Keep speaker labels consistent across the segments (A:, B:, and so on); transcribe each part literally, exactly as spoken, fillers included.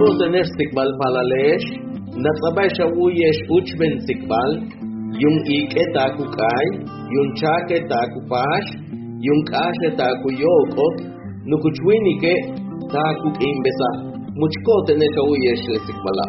A: Muchko tener sikbal palalesh, natsabay shawiyesh uchben sikbal, yung ike taku kai, yung chake taku pash, yung kashe taku yokot, nukuchwinike taku imbesa. Muchko tener shawiyesh le sikbala.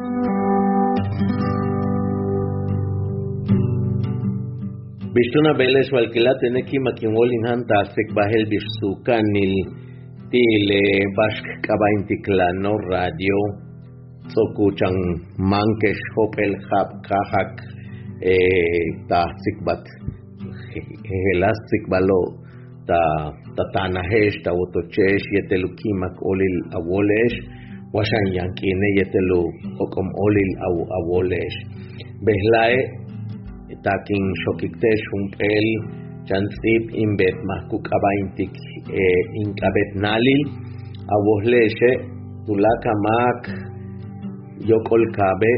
A: Bishtuna belesh walkila tener ki makinwolin hanta sikbahel bishsukanil tile bashk kabaintiklano radio sokuchang mankesh hopel hab kahak ta sikbat helas sikbalo ta tatanahesh ta wotochesh yetelukimak olil awolesh washan yankine yetelu okom olil awolesh behlae takin shokiktesh humpel chansip imbet mahkuk abaintik inkabet nalil awohleshe tulakamak yokol kabe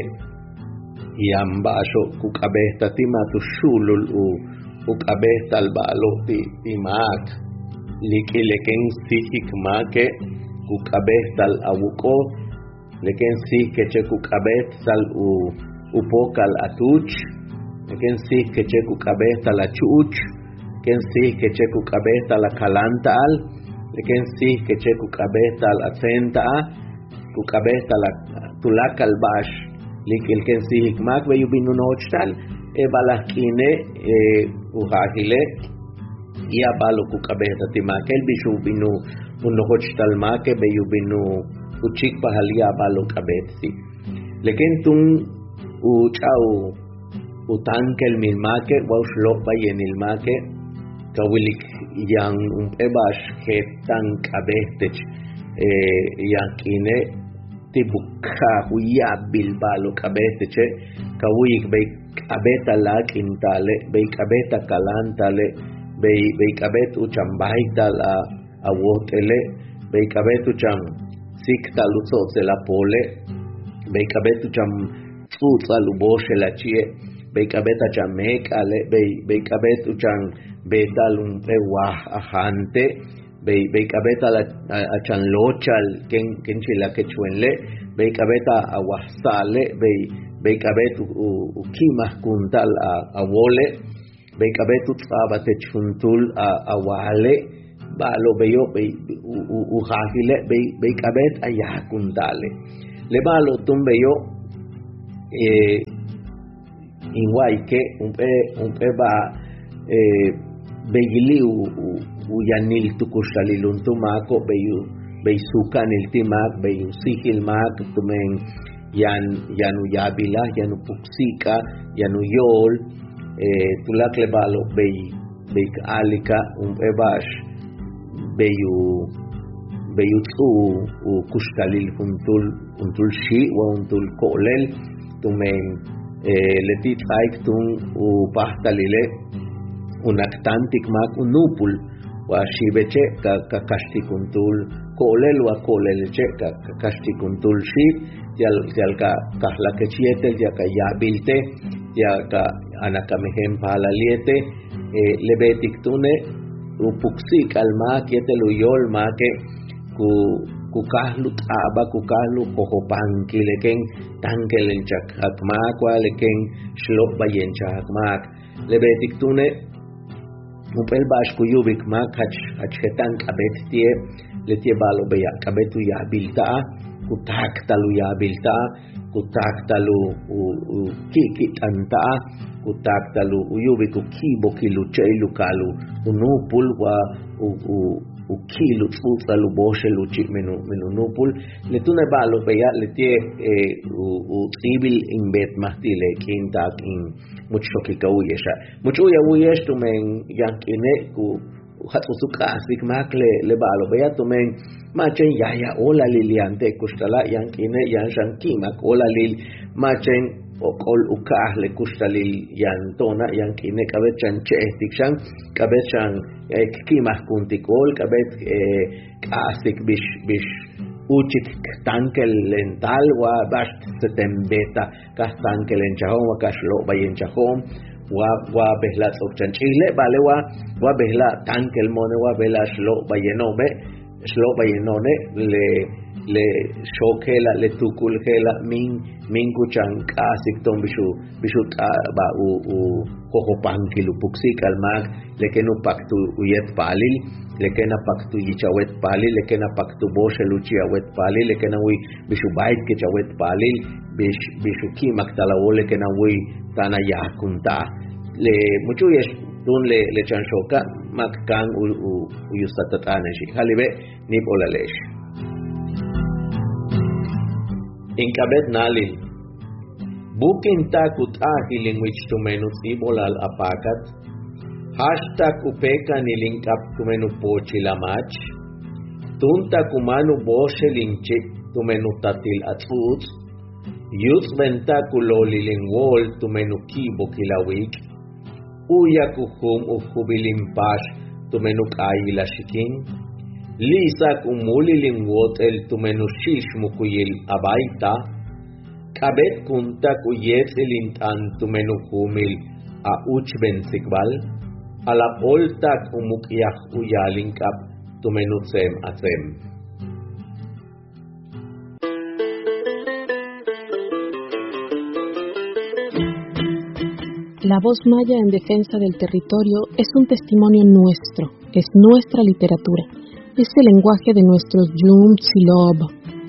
A: yamba asho kukabe tatima tushulul u ukabe talbalo ti timak likileken sihik make kukabe tal awuko leken sih keche kukabe tal u upokal atuch leken sih keche kukabe tal achuch ken sih keche kukabeta la kalantal ken sih keche kukabeta la asenta kukabeta la tulakal bash likil ken sih mak ve yubinu nochtal e balakine e uhahile ya balu kukabeta timakel bishu binu unochtal make be yubinu uchik pahalia balu kabetsi leken tum u chau utankel mil make wa shlo bayenil make kawilik yang umpebash hetan kabehtech eh yakine tibukha huya bilbalo kabetche kawik be kabeta la kintale be kabeta kalantale be be kabet uchambaitala awotele be kabet ucham siktalu tsotsela pole be kabet ucham tsutsalu boshelachi be kabeta chamekale be be kabet ucham betalum pewah ahante be be kabeta la achan lochal ken ken chila que chuenle be kabeta awasale be be kabetu ukima kuntal awole be kabetu tsabate chuntul awale balo beyo be uhagile be be kabet ayakuntale le balo tumbeyo eh inwaike umpe umpe ba eh begili u yanil tukushalilun tumako beyu beisukan il timak beyu sikil mak tumen yan yanu yabila yanu puksika yanu yol eh tulak lebalo bey bek alika um ebash beyu beyu tu u kushalil untul untul shi wa untul kolel tumen eh letit aiktum u pahtalile unaktantik mak unupul wa shibeche ka kashtikuntul kolel wa kolelche ka kashtikuntul shi yal yal ka kahla ke chiete ya ka yabilte ya ka anakamehem palaliete lebetik tune upuksi kalma kiete lu yol make ku ku kahlu aba ku kahlu kohopanki leken tankelen chak akmak wa leken shlok bayen chak mak lebetik tune Mupel bash kuyubik mak hach hachetan kabet tie letie balo beya kabetu ya bilta kutak talu ya bilta kutak talu u kiki tanta kutak talu uyubik kibo kilu chailu kalu unupul wa u u kilu tsalu boshelu chi menu menu nupul letune balo beya letie u u tibil imbet mahtile kintak in mucho que cauyesha mucho ya uyesh tumen yankine ku hatusuka asik makle le balo beya tumen machen ya ya ola liliante kustala yankine yan shankima ola lil machen okol ukah le kustalil yantona yankine kabechan che tikshan kabechan kima kuntikol kabet asik bish bish uchik tankel lental wa bash setembeta kas tankel en chahom wa kashlo bayen chahom wa wa behla sokchan chile bale wa wa behla tankel mone wa behla shlo bayenome shlo bayenone le le shokela le tukulgela min min kuchan kasik ton bishu bishu ba u u kohopankilu puksik almak lekenu paktu uyet palil lekena paktu yichawet palil lekena paktu bosheluchi awet palil lekena wi bishu bait ke chawet palil bish bishu kimak talawo lekena wi tana yakunta le mucho yes tun le le chanshoka makkan u u yustatataneshi halibe nip olalesh inkabet nalil bukin takut ahilin which tumenus ibolal apakat hashtag upeka nilinkap tumenu pochilamach tunta kumanu boshelinche tumenu tatil atfuts youth ventakulolilin wall tumenu kibo kilawik uya kuhum uhubilimpash tumenu kaila shikin lisa kumulilin wotel tumenu shish mukuyil abaita kabet kunta kuyetzilintan tumenu humil a uchben sikbal ala poltak umukyah uyalinkap tumenu tsem atsem.
B: La voz maya en defensa del territorio es un testimonio nuestro, es nuestra literatura, es el lenguaje de nuestros Yum Tsilob.